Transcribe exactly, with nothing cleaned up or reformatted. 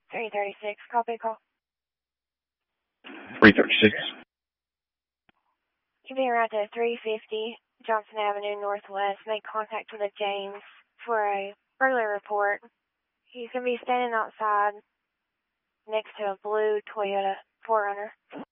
three thirty-six, copy call. three thirty-six. You'll be around to three fifty Johnson Avenue Northwest. Make contact with a James for a burglary report. He's going to be standing outside next to a blue Toyota four runner.